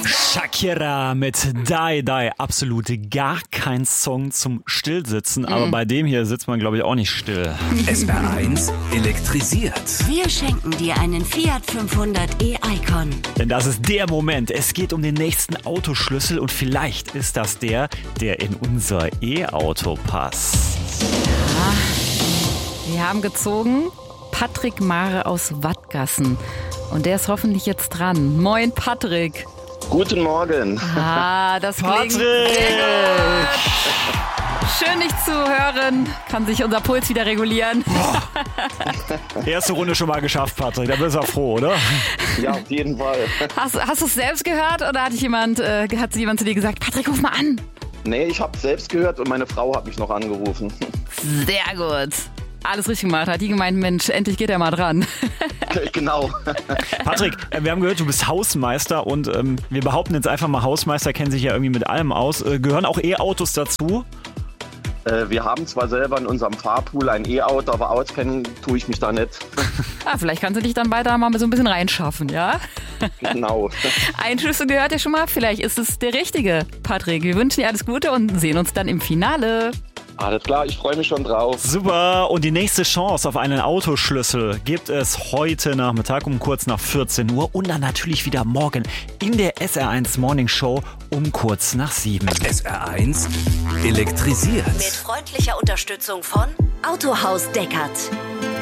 Shakira mit Die Die. Absolut gar kein Song zum Stillsitzen. Aber bei dem hier sitzt man, glaube ich, auch nicht still. SR1 elektrisiert. Wir schenken dir einen Fiat 500 e-Icon. Denn das ist der Moment. Es geht um den nächsten Autoschlüssel und vielleicht ist das der in unser E-Auto passt. Wir haben gezogen Patrick Mare aus Wattgassen. Und der ist hoffentlich jetzt dran. Moin, Patrick. Guten Morgen. Das klingt sehr Patrick! gut. Schön, dich zu hören. Kann sich unser Puls wieder regulieren. Erste Runde schon mal geschafft, Patrick. Da bist du froh, oder? Ja, auf jeden Fall. Hast du es selbst gehört oder hat jemand zu dir gesagt, Patrick, ruf mal an? Nee, ich habe selbst gehört und meine Frau hat mich noch angerufen. Sehr gut. Alles richtig gemacht. Hat die gemeint, Mensch, endlich geht er mal dran. Genau. Patrick, wir haben gehört, du bist Hausmeister und wir behaupten jetzt einfach mal, Hausmeister kennen sich ja irgendwie mit allem aus. Gehören auch E-Autos dazu? Wir haben zwar selber in unserem Fahrpool ein E-Auto, aber auskennen tue ich mich da nicht. Vielleicht kannst du dich dann weiter mal so ein bisschen reinschaffen, ja? Genau. Ein Schlüssel gehört ja schon mal. Vielleicht ist es der richtige. Patrick, wir wünschen dir alles Gute und sehen uns dann im Finale. Alles klar, ich freue mich schon drauf. Super, und die nächste Chance auf einen Autoschlüssel gibt es heute Nachmittag um kurz nach 14 Uhr und dann natürlich wieder morgen in der SR1 Morning Show um kurz nach 7. SR1 elektrisiert. Mit freundlicher Unterstützung von Autohaus Deckert.